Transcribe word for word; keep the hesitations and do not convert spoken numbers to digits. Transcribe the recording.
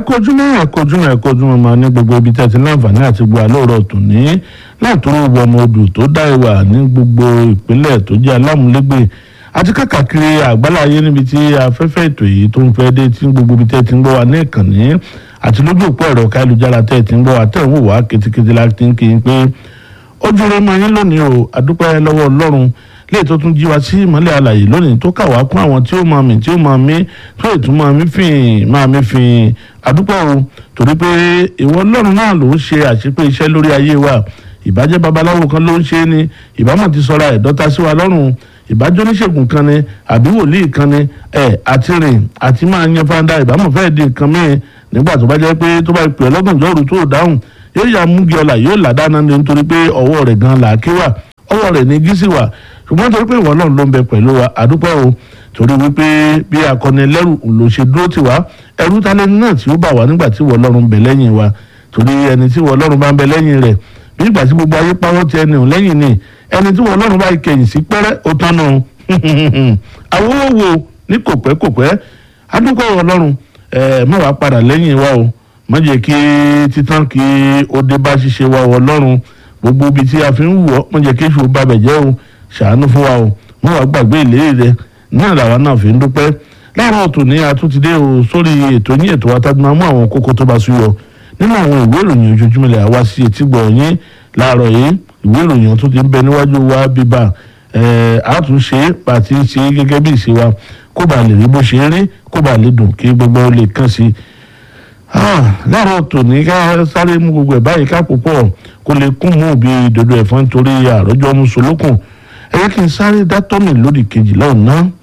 kojúmọ́ ẹ kojúmọ́ ẹ kojúmọ́ máa ní gbogbo ibi tẹ́tí láǹfààní àti gbọ́ àlóòrọ̀ tún ní látòrò wọmọ odò tó dá ìwà ní gbogbo ìpínlẹ̀ tó jẹ́ alámúlégbè àti káàkiri àgbáláyé níbi tí afẹ́fẹ́ ètò yìí tó ń fẹ́ dé tí gbogbo ibi tẹ́tí ń gbọ́ wa ní ìkànnì àti lójú òpó ẹ̀rọ káyélujára tẹ́tí ń gbọ́ wa tẹ̀ ń wò wá ketekete láti ń kí n pé ojú rẹ máa yín lónìí o àdúpẹ́ lọ́wọ́ Ọlọ́run léè tó tún jí wa sí ìmọ́lẹ̀ alàyè lónìí tó kà wá kún àwọn tí ó máa mì tí ó máa mí tó ètò máa mí fìn máa mí fìn àdúpẹ́ o torí pé ìwọ Ọlọ́run náà ló ń ṣe àṣepé iṣẹ́ lórí ayé wa ìbájẹ́ babaláwo kan ló ń ṣe é ni ìbámọ̀ ti sọra ẹ̀dọ́ta sí wa lọ́rùn ìbájọ́ oníṣègùn kan ni àbí wòlíì kan ni ẹ̀ àti rìn àti máa yan fanda ìbámọ̀ fẹ́ẹ́ di nǹkan mìíràn nígbà tó bá jẹ́ pé tó bá pè ọlọ́gànjọ́ òru tó dáhùn yóò yà múgi ọ̀la yóò là dáná ni nítorí pé ọwọ́ rẹ̀ gan làákè wà ọwọ́ rẹ̀ ní gísì wà ṣùgbọ́n torí pé ìwọ náà ló ń bẹ pẹ̀lú wa àdúpẹ́ o torí wípé bí akọni ẹlẹ́rù ló ṣe dúró tì wá ẹrú tálẹ́ni náà tí ó bà wá nígbà tí ìwọ Ọlọ́run bẹ lẹ́yìn wa torí ẹni tí ìwọ Ọlọ́run bá ń bẹ lẹ́yìn rẹ̀ bí ìgbà tí gbogbo ayé pawọ́ ti ẹni ò lẹ́yìn ni ẹni tí ìwọ Ọlọ́run bá kẹ̀yìn sí pẹ́rẹ́ ó tán nù àwòwò ní kò pẹ́ kò pẹ́ àdúpẹ́ ìwọ Ọlọ́run ẹ̀ mọ̀ wá padà lẹ́yìn wa o má jẹ́ kí títàn kí ó dé bá ṣiṣẹ́ wa ìwọ Ọlọ́run gbogbo ibi tí a fi ń wọ̀ má jẹ́ kí èṣù bá bẹ̀ jẹ́ o ṣàánú fún wa o mo wá gbàgbé ìlérí rẹ náà làwa náà fi ń dúpẹ́ láàárọ̀ tòun ní àtúntìdé o sórí ètò yín ètò àtàgbọ́n mú àwọn kókó tó bá súyọ nínú àwọn ìwé ìròyìn ojoojúmọ́ ilẹ̀ àwa sí etí gbọ̀ yín láàárọ̀ yìí ìwé ìròyìn tó ti ń bẹ níwájú wa bíbá àtúnṣe bá ti ń ṣe gẹ́gẹ́ bí ìṣe wa kó bá lè rí bó ṣe rí kó bá lè dùn kí gbogbo ó lè kàn sí láàárọ̀ tòun ká sáré mú gbogbo ẹ̀ báyìí ká púpọ̀ kó lè kún mú bí ìdodo ẹ̀fọn nítorí àròjọ mùsùlùkùn ẹ jẹ́ kí n sáré dátọ́mì lódì kejì lọ́hùn náà